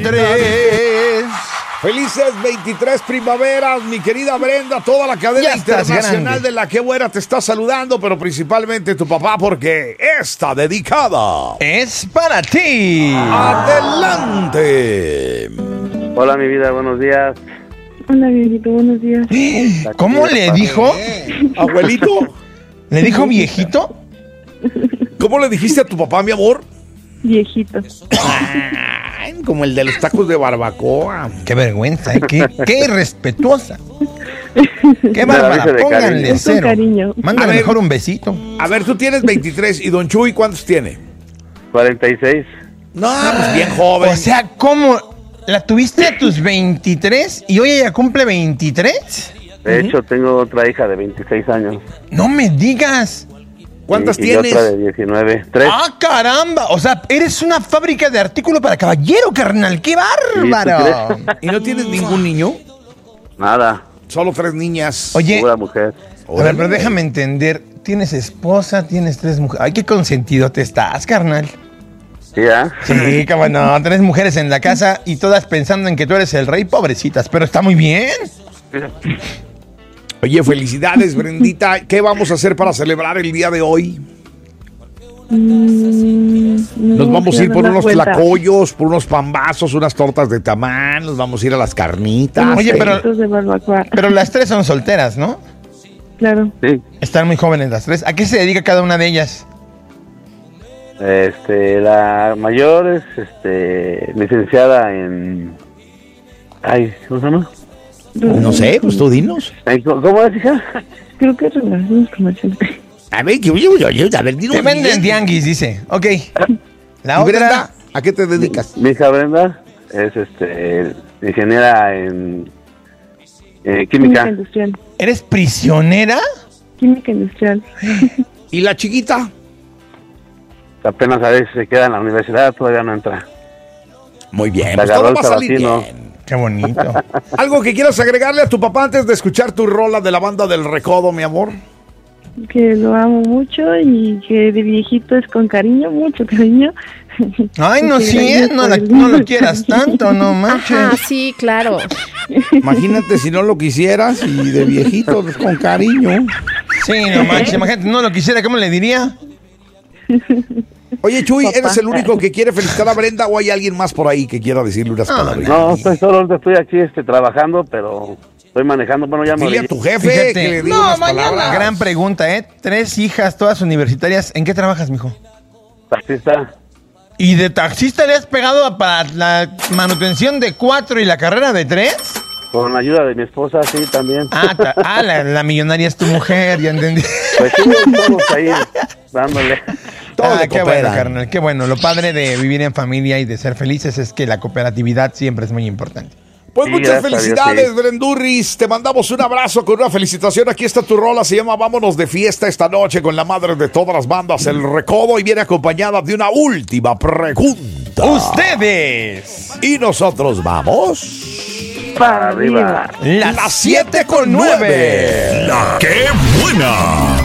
3. Felices 23 primaveras, mi querida Brenda, toda la cadena internacional de La Qué Buena te está saludando, pero principalmente tu papá, porque está dedicada. Es para ti. Adelante. Hola, mi vida, buenos días. Hola, viejito, buenos días. ¿Cómo le dijo? ¿Abuelito? ¿Le dijo viejito? ¿Cómo le dijiste a tu papá, mi amor? Viejito. Ay, como el de los tacos de barbacoa. Qué vergüenza, qué irrespetuosa. Qué bárbara, pónganle Es con cero. cariño. Mándale mejor un besito. A ver, tú tienes 23 y don Chuy, ¿cuántos tiene? 46. No, pues bien joven. O sea, ¿cómo? ¿La tuviste a tus 23 y hoy ella cumple 23? De hecho, tengo otra hija de 26 años. No me digas. ¿Cuántas y tienes? otra de 19. 3. ¡Ah, caramba! O sea, eres una fábrica de artículos para caballero, carnal. ¡Qué bárbaro! ¿Y no tienes ningún niño? Nada. Solo 3 niñas. Oye, Pura mujer. a ver, pero déjame entender. Tienes esposa, tienes 3 mujeres. Ay, qué consentido te estás, carnal. ¿Sí, ya? Sí, como no, 3 mujeres en la casa y todas pensando en que tú eres el rey, pobrecitas, pero está muy bien. Oye, felicidades, Brendita. ¿Qué vamos a hacer para celebrar el día de hoy? Nos vamos a ir por unos tlacoyos, por unos pambazos, unas tortas de tamal, nos vamos a ir a las carnitas. Oye, pero De barbacoa. las 3 son solteras, ¿no? Claro. Sí. Están muy jóvenes las 3. ¿A qué se dedica cada una de ellas? La mayor es licenciada en... Ay, ¿cómo se llama? No sé, pues tú dinos. ¿Cómo es, hija? Creo que es relaciones comerciales. A ver, a ver, dinos. Te venden tianguis, dice. Ok. La ¿Y otra... Brenda, a qué te dedicas? Mi hija Brenda es ingeniera en química. Industrial. ¿Eres prisionera? Química industrial. ¿Y la chiquita? Apenas a veces se queda en la universidad, todavía no entra. Muy bien, Se pues agarró todo el va a salir sabatino. bien. Qué bonito. ¿Algo que quieras agregarle a tu papá antes de escuchar tu rola de la banda del Recodo, mi amor? Que lo amo mucho y que de viejito es con cariño, mucho cariño. Ay, no, Que sí, gracias no, por el no lo lindo quieras cariño. tanto, no manches. Ajá, sí, claro. Imagínate si no lo quisieras y de viejito pues, con cariño. Sí, no manches, imagínate, no lo quisiera, ¿cómo le diría? Oye, Chuy, Papá. ¿eres el único que quiere felicitar a Brenda o hay alguien más por ahí que quiera decirle unas palabras? No, estoy aquí trabajando, pero estoy manejando. Bueno, ya me Dile a orillé. tu jefe Fíjate. que le diga No, unas mañana. palabras. Gran pregunta, 3 hijas, todas universitarias. ¿En qué trabajas, mijo? Taxista. ¿Y de taxista le has pegado para la manutención de 4 y la carrera de 3? Con la ayuda de mi esposa, sí, también. La millonaria es tu mujer, ya entendí. Pues sí, estamos ahí dándole. Todos le Qué bueno, cooperan. carnal, qué bueno. Lo padre de vivir en familia y de ser felices es que la cooperatividad siempre es muy importante. Pues Sí, muchas gracias a Dios, felicidades, sí. Brendurris. Te mandamos un abrazo con una felicitación. Aquí está tu rola. Se llama Vámonos de fiesta esta noche con la madre de todas las bandas, El Recodo. Y viene acompañada de una última pregunta. ¡Ustedes! Y nosotros vamos... Para arriba. Las 7:09. La Qué Buena.